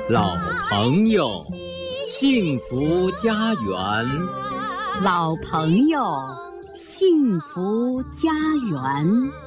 老朋友，幸福家园。 老朋友，幸福家园。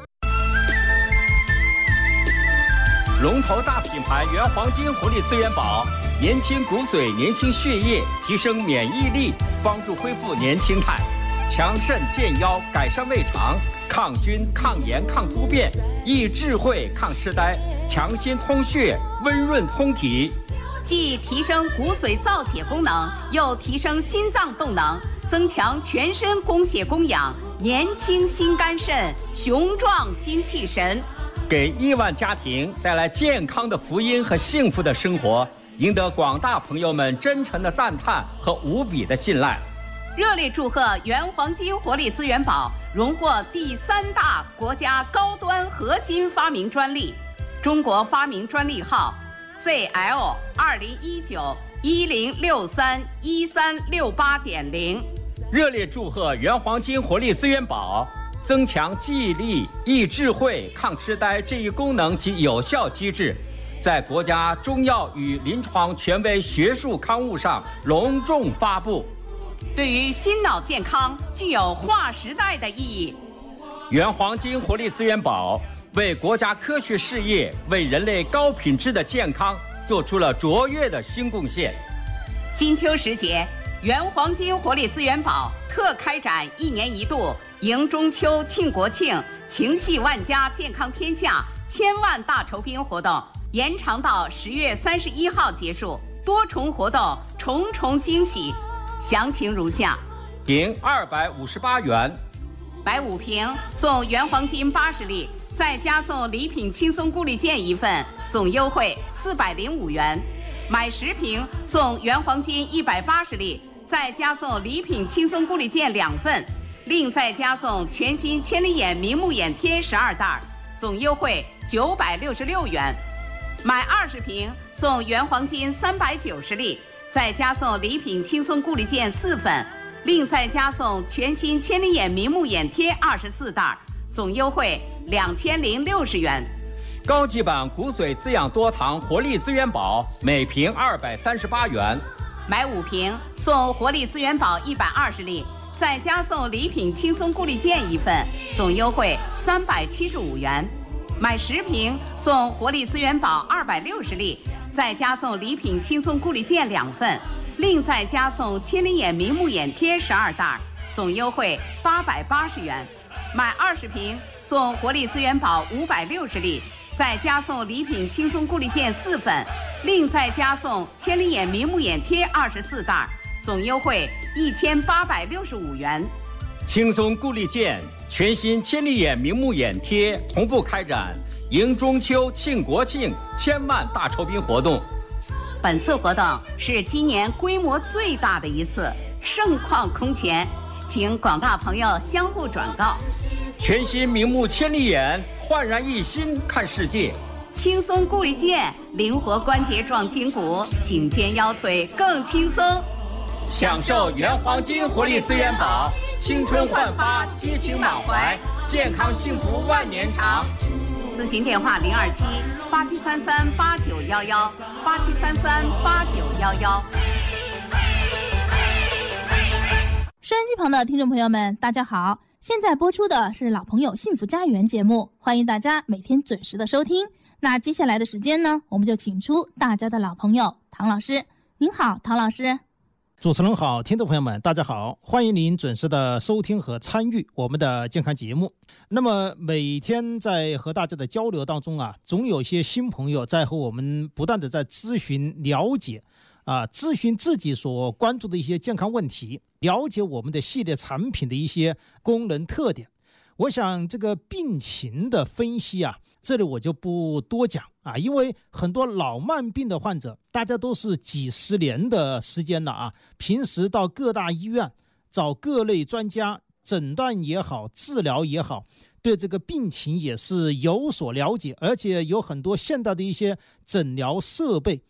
龙头大品牌原黄金活力资源宝，年轻骨髓，年轻血液，提升免疫力，帮助恢复年轻态，强肾健腰，改善胃肠，抗菌、抗炎、抗突变，益智慧、抗痴呆，强心通血，温润通体。 既提升骨髓造血功能，又提升心脏动能，增强全身供血供氧，年轻心肝肾，雄壮精气神， 给亿万家庭带来健康的福音和幸福的生活，赢得广大朋友们真诚的赞叹和无比的信赖。 热烈祝贺原黄金活力资源宝荣获第3大国家高端核心发明专利，中国发明专利号 ZL2019-1063-1368.0。 热烈祝贺原黄金活力资源宝增强记忆力、益智慧、抗痴呆这一功能及有效机制，在国家中药与临床权威学术刊物上隆重发布。 对于心脑健康具有划时代的意义。 原黄金活力资源宝为国家科学事业、为人类高品质的健康做出了卓越的新贡献。 金秋时节，原黄金活力资源宝特开展1年1度迎中秋、庆国庆、情系万家、健康天下1000万大酬宾活动，延长到10月31号结束，多重活动，重重惊喜。详情如下： 顶258元， 买5瓶送原黄金80粒，再加送礼品轻松固力健1份，总优惠405元；买10瓶送原黄金180粒，再加送礼品轻松固力健2份，另再加送全新千里眼明目眼贴12袋，总优惠966元；买20瓶送原黄金390粒，再加送礼品轻松固力健4份，另再加送全新千里眼明目眼贴24袋，总优惠2060元。 高级版骨髓滋养多糖活力资源宝每瓶238元， 买5瓶送活力资源宝120粒，再加送礼品轻松固力健1份，总优惠375元；买10瓶送活力资源宝260粒，再加送礼品轻松固力健2份，另再加送千里眼明目眼贴12袋，总优惠880元；买20瓶送活力资源宝560粒，再加送礼品轻松固力健4份，另再加送千里眼明目眼贴24袋，总优惠1865元。 轻松固力健全新千里眼明目眼贴同步开展迎中秋、庆国庆1000万大酬宾活动。 本次活动是今年规模最大的一次，盛况空前，请广大朋友相互转告。 全新明目千里眼，焕然一新看世界。 轻松固力健，灵活关节壮筋骨，颈肩腰腿更轻松。 享受原黄金活力资源宝，青春焕发，激情满怀，健康幸福万年长。 咨询电话027-8733-8911，8733-8911。 收音机旁的听众朋友们，大家好！现在播出的是老朋友幸福家园节目，欢迎大家每天准时的收听。那接下来的时间呢，我们就请出大家的老朋友唐老师。您好，唐老师。 主持人好，听众朋友们大家好，欢迎您准时的收听和参与我们的健康节目。那么每天在和大家的交流当中啊，总有些新朋友在和我们不断的在咨询了解咨询自己所关注的一些健康问题，了解我们的系列产品的一些功能特点。我想这个病情的分析这里我就不多讲因为很多老慢病的患者，大家都是几十年的时间了平时到各大医院找各类专家诊断也好，治疗也好，对这个病情也是有所了解，而且有很多现代的一些诊疗设备